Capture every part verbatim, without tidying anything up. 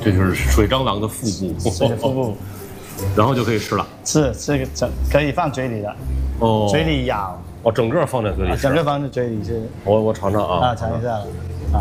这就是水蟑螂的腹部， 这个腹部， 然后就可以吃了。 是这个整可以放嘴里的， 哦， 嘴里咬， 哦，整个放在嘴里吃， 整个放在嘴里吃。 我我尝尝啊， 啊，尝一下，啊。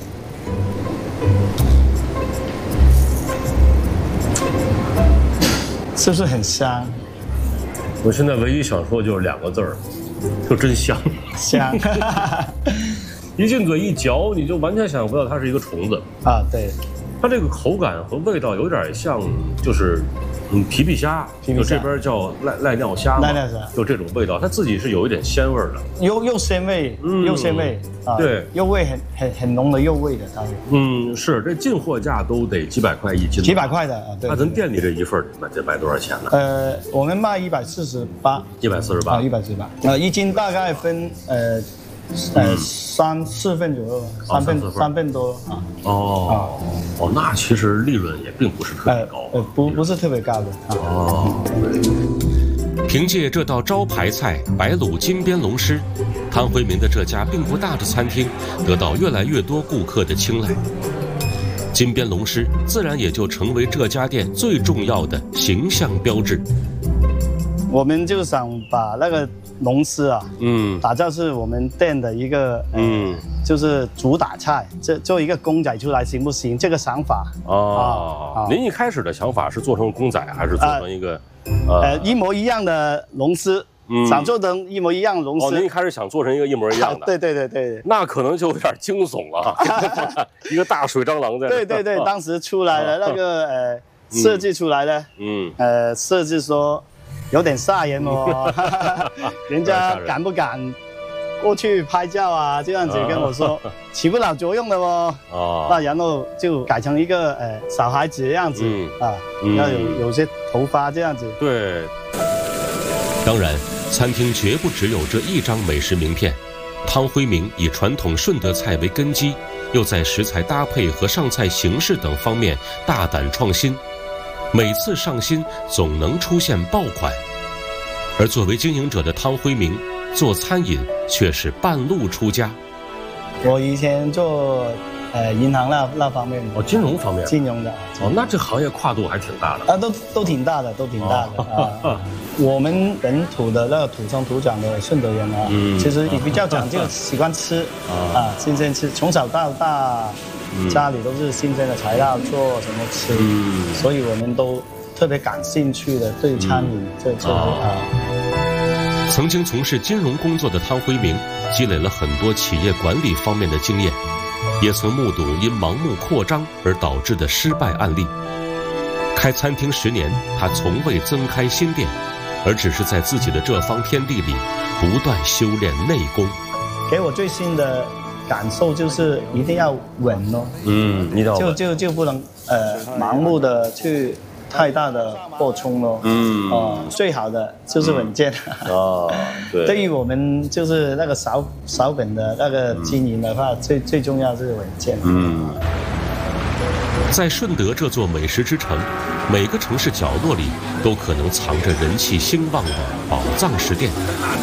是不是很香？ 我现在唯一想说就是两个字儿，就真香。 香， 一进嘴一嚼，你就完全想象不到它是一个虫子啊。对， 它这个口感和味道有点像，就是嗯皮皮虾， 皮皮虾就这边叫赖赖尿虾嘛， 赖尿虾就这种味道，它自己是有一点鲜味的， 又又鲜味， 嗯又鲜味啊， 对， 柚味很很很浓的柚味的它。 嗯，是这进货价都得几百块一斤， 几百块的啊。对。 那咱店里这一份卖得卖多少钱呢？ 呃，我们卖一百四十八， 一百四十八， 一百四十八。呃，一斤大概分呃呃三四份左右，三份三份多啊。 哦哦，那其实利润也并不是特别高， 呃不不是特别高的啊。 哦。 凭借这道招牌菜白卤金边龙狮，汤辉明的这家并不大的餐厅得到越来越多顾客的青睐。金边龙狮自然也就成为这家店最重要的形象标志。 我们就想把那个龙狮啊， 嗯， 打造是我们店的一个，嗯，就是主打菜，这做一个公仔出来行不行？这个想法。 哦，啊、您一开始的想法是做成公仔，还是做成一个，呃， 呃一模一样的龙狮？嗯，想做成一模一样的龙狮。 哦，您一开始想做成一个一模一样的？ 啊、对对对对。 那可能就有点惊悚了，一个大水蟑螂在。 对对对，当时出来了那个呃设计出来了，嗯，呃设计说。有点吓人哦，人家敢不敢过去拍照啊？这样子跟我说，起不了作用的哦。哦，那然后就改成一个呃小孩子的样子、嗯、啊，要有有些头发这样子。 对。 当然，餐厅绝不只有这一张美食名片。汤辉明以传统顺德菜为根基，又在食材搭配和上菜形式等方面大胆创新。每次上新总能出现爆款，而作为经营者的汤辉明做餐饮却是半路出家。 我以前做呃银行那那方面的， 哦，金融方面， 金融的， 哦，那这行业跨度还挺大的啊，都都挺大的，都挺大的、哦、啊。我们本土的那个土生土长的顺德人啊，嗯，其实也比较讲究，喜欢吃啊，啊，新鲜吃，从小到大。家里都是新鲜的材料做什么吃，嗯、所以我们都特别感兴趣的对餐饮这这啊。 曾经从事金融工作的汤辉明，积累了很多企业管理方面的经验，也曾目睹因盲目扩张而导致的失败案例。开餐厅十年，他从未增开新店，而只是在自己的这方天地里不断修炼内功。 给我最新的感受就是一定要稳哦， 嗯，一定要就就就不能呃盲目的去太大的扩充咯，嗯，哦、呃，最好的就是稳健。 哦、嗯，对， 对于我们就是那个少少本的那个经营的话，嗯、最最重要是稳健。嗯， 在顺德这座美食之城，每个城市角落里都可能藏着人气兴旺的宝藏食店。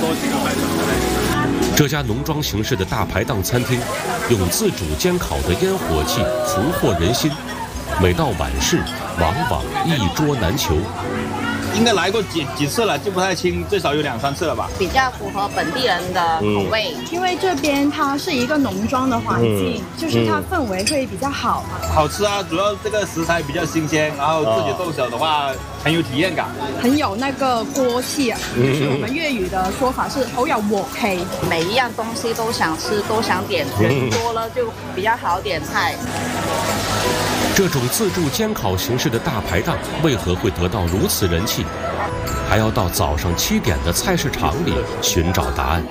这家农庄形式的大排档餐厅，用自主煎烤的烟火气俘获人心，每到晚市往往一桌难求。 应该来过几几次了，记不太清，最少有两三次了吧。 比较符合本地人的口味， 嗯、因为这边它是一个农庄的环境，嗯、就是它氛围会比较好嘛。 好吃啊，主要这个食材比较新鲜，然后自己动手的话、哦、很有体验感， 很有那个锅气啊。嗯、就是我们粤语的说法是好有鑊氣， 每一样东西都想吃，都想点，人多了就比较好点菜。 这种自助煎烤形式的大排档为何会得到如此人气？还要到早上七点的菜市场里寻找答案。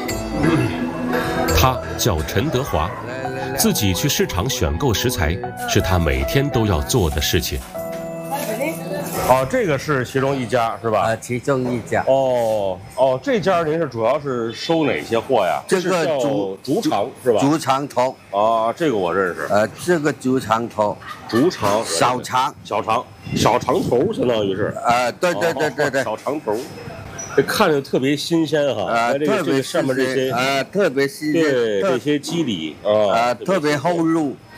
他叫陈德华，自己去市场选购食材是他每天都要做的事情。 哦，这个是其中一家是吧？ 呃，其中一家。 哦哦，这家您是主要是收哪些货呀？ 这个竹竹肠是吧？ 竹肠头。 啊，这个我认识。 呃，这个竹肠头。 竹肠。 小肠。 小肠。小肠头相当于是。 呃，对对对对对。 小肠头。这看着特别新鲜哈。 呃， 这个特别上面这些。 呃，特别新鲜。 对，这些肌理啊。 呃，特别厚入。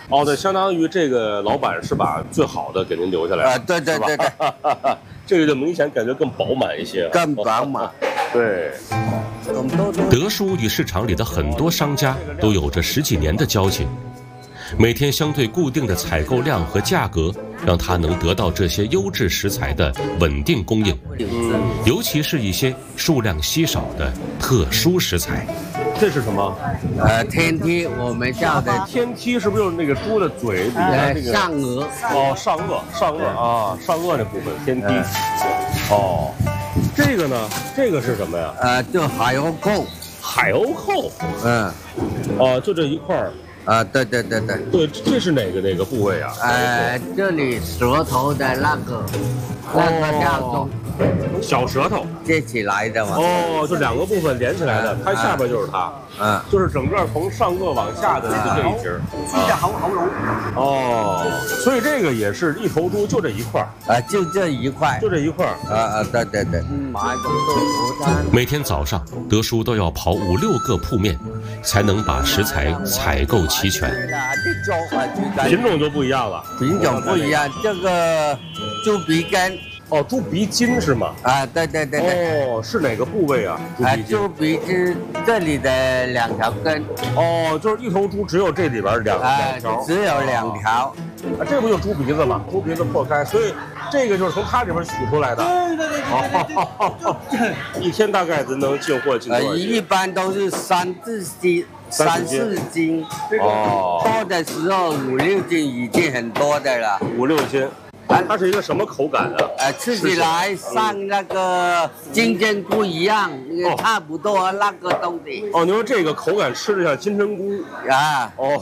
哦，对，相当于这个老板是把最好的给您留下来啊，对对对对， 这个就明显感觉更饱满一些， 更饱满。 对。 德叔与市场里的很多商家都有着十几年的交情，每天相对固定的采购量和价格，让他能得到这些优质食材的稳定供应，尤其是一些数量稀少的特殊食材。 这是什么？ 呃，天梯，我们叫的天梯，是不是就是那个猪的嘴底下那个上颚？ 哦，上颚，上颚啊，上颚那部分天梯。哦，这个呢？这个是什么呀？ 呃，就海鸥扣。 海鸥扣。 嗯。 哦，就这一块儿。 啊，对对对对。 对，这是哪个哪个部位啊？ 呃，这里舌头的那个，那个叫做。 小舌头接起来的嘛？ 哦，就两个部分连起来的，它下边就是它，嗯，就是整个从上颚往下的就这一节， 猪的喉喉咙。 哦，所以这个也是一头猪就这一块啊，就这一块， 就这一块啊啊，对对对。 每天早上，德叔都要跑五六个铺面，才能把食材采购齐全。 品种就不一样了， 品种不一样，这个猪鼻根。 哦，猪鼻筋是吗？ 啊，对对对对。 哦，是哪个部位啊？猪鼻筋。 猪鼻筋这里的两条根。 哦，就是一头猪只有这里边两两条。 只有两条。 啊，这不就猪鼻子吗？猪鼻子破开，所以这个就是从它里边取出来的。 对对对对。一天大概能进货进多少斤？ 一般都是三四斤。三四斤。哦。多的时候五六斤已经很多的了。 五六斤。它是一个什么口感啊？ 呃，吃起来像那个金针菇一样，哦、差不多那个东西。 哦，你说这个口感吃着像金针菇啊？ 哦。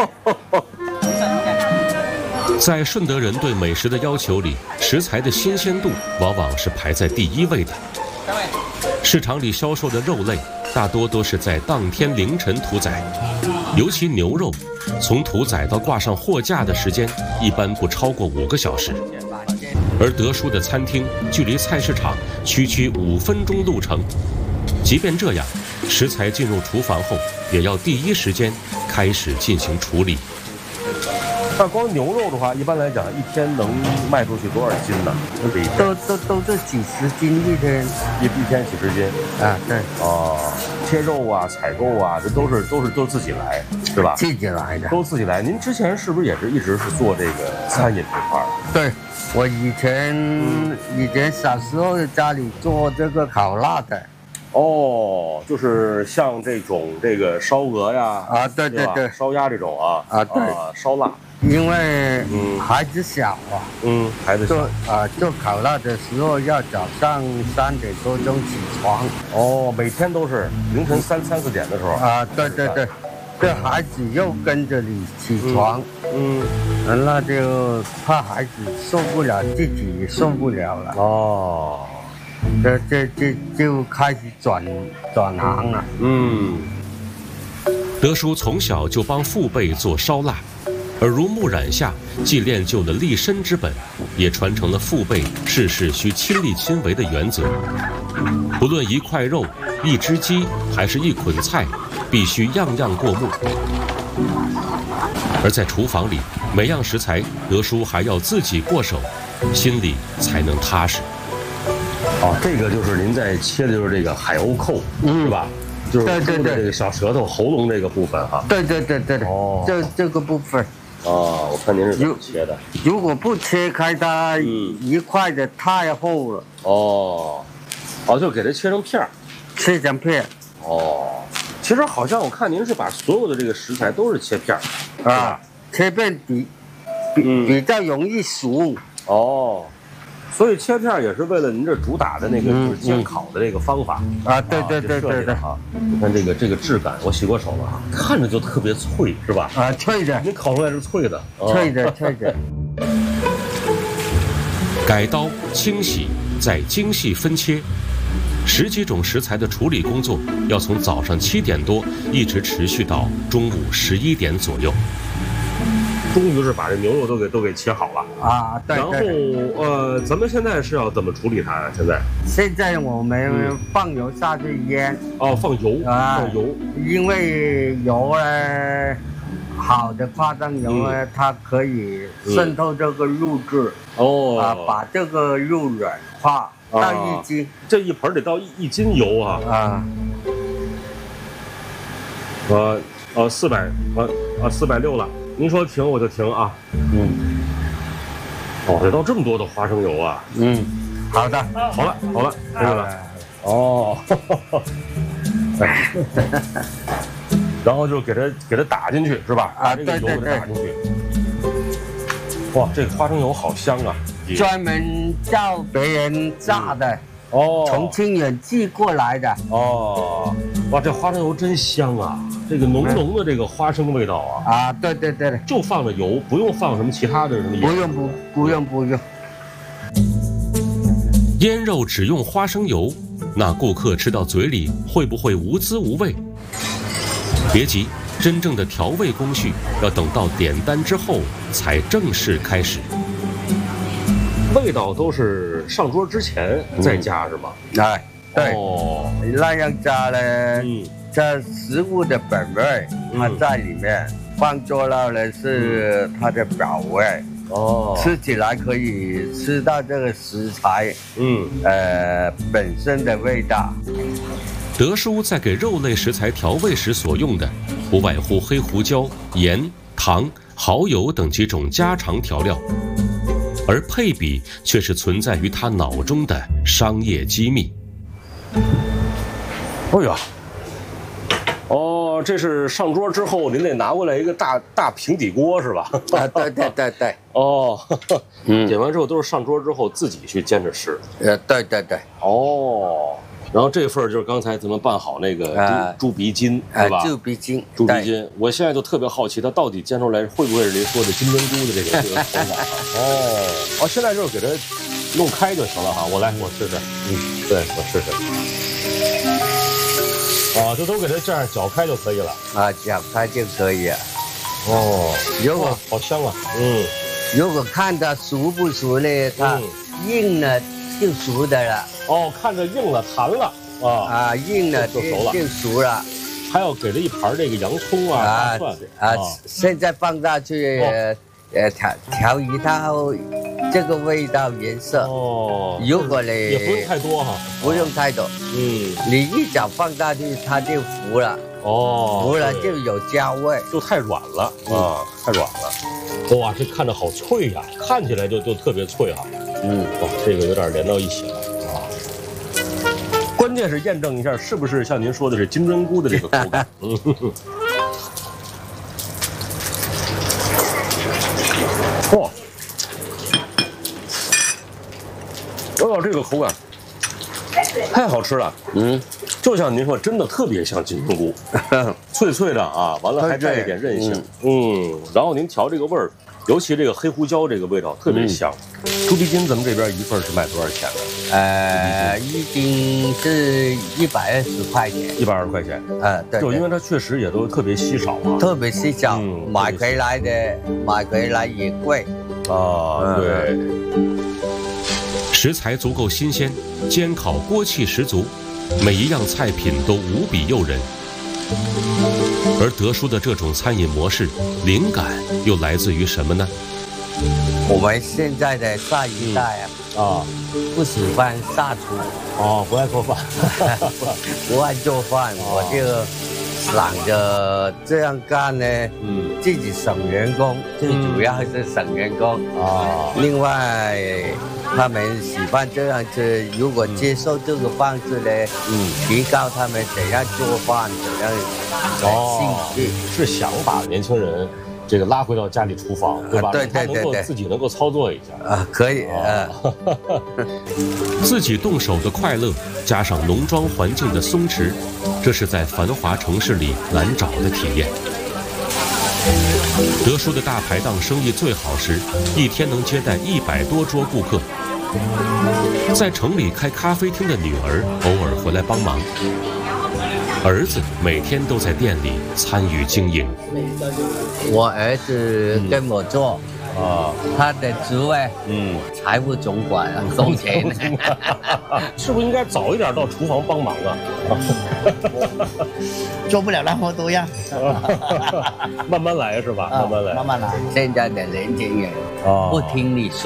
在顺德人对美食的要求里，食材的新鲜度往往是排在第一位的。市场里销售的肉类大多都是在当天凌晨屠宰，尤其牛肉，从屠宰到挂上货架的时间一般不超过五个小时。而德叔的餐厅距离菜市场区区五分钟路程，即便这样，食材进入厨房后，也要第一时间开始进行处理。 那光牛肉的话，一般来讲，一天能卖出去多少斤呢？就是一天都都都是几十斤一天， 一一天几十斤啊？对。 哦，切肉啊，采购啊，这都是都是都自己来，是吧？ 自己来的， 都自己来。您之前是不是也是一直是做这个餐饮这块？ 对，我以前、嗯、以前小时候在家里做这个烤腊的。 哦，就是像这种这个烧鹅呀， 啊，对对对， 烧鸭这种啊， 啊对， 啊烧腊。 因为嗯孩子小啊， 嗯孩子小做啊做烤腊的时候要早上三点多钟起床。 哦，每天都是凌晨三三四点的时候。 啊，对对对，这孩子又跟着你起床， 嗯， 嗯那就怕孩子受不了，自己也受不了了。 哦。 这这这就开始转转行了。 嗯， 德叔从小就帮父辈做烧腊，耳濡目染下，既练就了立身之本，也传承了父辈事事需亲力亲为的原则。不论一块肉、一只鸡，还是一捆菜，必须样样过目。而在厨房里，每样食材，德叔还要自己过手，心里才能踏实。 哦，这个就是您在切的就是这个海鸥扣，嗯、是吧？就是对对对， 这个小舌头、喉咙这个部分哈。 对对对对对。哦，这这个部分。 哦，我看您是怎么切的？ 如果不切开它，嗯、一块的太厚了。 哦，哦，就给它切成片儿。 切成片。 哦，其实好像我看您是把所有的这个食材都是切片儿， 啊，切片比比、嗯、比较容易熟。 哦。所以切片也是为了您这主打的那个就是煎烤的这个方法、 嗯嗯、啊，对对对对对啊！你看这个这个质感，我洗过手了啊，看着就特别脆，是吧？ 啊，脆的， 您烤出来是脆的， 啊、脆的脆的。 改刀、清洗，再精细分切，十几种食材的处理工作要从早上七点多一直持续到中午十一点左右。 终于是把这牛肉都给都给切好了啊！对。 然后呃，咱们现在是要怎么处理它呀？现在？ 现在我们放油下去腌。 哦，放油啊，放油。 因为油呢好的花生油呢，嗯、它可以渗透这个肉质， 哦， 啊，把这个肉软化，到一斤， 啊、这一盆得到一一斤油啊， 啊， 呃呃四百，呃呃四百六了，您说停我就停啊，嗯，哦，得到这么多的花生油啊， 嗯，好的， 好了好了，这个了，哦，哎。然后就给它给它打进去是吧？ 啊， 这个油给它打进去。哇，这个花生油好香啊！ 专门叫别人榨的， 哦， 从清远寄过来的。 哦，哇，这花生油真香啊！这个浓浓的这个花生味道啊！ 啊，对对对， 就放了油，不用放什么其他的什么盐。 不用不不用不用。 腌肉只用花生油，那顾客吃到嘴里会不会无滋无味？别急，真正的调味工序要等到点单之后才正式开始。 味道都是上桌之前再加是吗？ 哎，对， 哦， 那样加呢，嗯，这食物的本味它在里面，放佐料呢是它的表味。哦，吃起来可以吃到这个食材，嗯，呃，本身的味道。 德叔在给肉类食材调味时所用的，不外乎黑胡椒、盐、糖、蚝油等几种家常调料，而配比却是存在于他脑中的商业机密。 哎呀，哦，这是上桌之后您得拿过来一个大大平底锅是吧？ 啊，对对对对。 哦，嗯，点完之后都是上桌之后自己去煎着吃。 呃，对对对。 哦。然后这份就是刚才咱们拌好那个猪、啊、猪鼻筋，是吧？ 猪鼻筋， 猪鼻筋。我现在就特别好奇，它到底煎出来会不会是您说的金针菇的这个这个口感？哦，哦，现在就是给它弄开就行了哈。我来，我试试。嗯，对，我试试。啊，就都给它这样搅开就可以了。 啊，搅开就可以了。 哦， 如果好香啊。嗯。 如果看它熟不熟呢，它硬了。就熟的了哦，看着硬了弹了啊啊，硬了就熟了， 就熟了。 还要给了一盘这个洋葱啊、大蒜啊，现在放下去，呃，调调一道这个味道颜色哦。如果你也不用太多哈， 不用太多，嗯，你一脚放下去它就糊了哦，糊了就有焦味， 就太软了啊，太软了。哇，这看着好脆呀，看起来就就特别脆哈。嗯，哇，这个有点连到一起了啊！关键是验证一下是不是像您说的是金针菇的这个口感。嗯，哇，哦，这个口感太好吃了。嗯，就像您说，真的特别像金针菇，脆脆的啊，完了还带一点韧性。嗯，然后您调这个味儿。尤其这个黑胡椒这个味道特别香。嗯、猪鼻筋咱们这边一份是卖多少钱的？ 呃，一斤是一百二十块钱。 一百二十块钱。 呃，对, 对。 就因为它确实也都特别稀少啊。 特别稀少，嗯、买回来的买回来也贵。 啊，对。 食材足够新鲜，煎烤锅气十足，每一样菜品都无比诱人。而德叔的这种餐饮模式，灵感又来自于什么呢？ 我们现在的下一代啊，嗯、啊，不喜欢下厨， 哦，不爱做饭， 不爱做饭，哦、我就想着这样干呢，嗯，自己省员工，最主要是省员工啊。嗯、另外，他们喜欢这样子，如果接受这个方式呢，嗯，提高他们怎样做饭，怎样的兴趣， 哦、是想把年轻人这个拉回到家里厨房，对吧？ 啊、对对对对， 自己能够操作一下啊，可以啊。 自己动手的快乐，加上农庄环境的松弛，这是在繁华城市里难找的体验。德叔的大排档生意最好时，一天能接待一百多桌顾客。在城里开咖啡厅的女儿偶尔回来帮忙，儿子每天都在店里参与经营。 我儿子跟我做， 啊，他的职位，嗯，财务总管啊，收钱。 是不是应该早一点到厨房帮忙啊？ 做不了那么多样， 慢慢来是吧？慢慢来， 慢慢来。 现在的年轻人不听你说。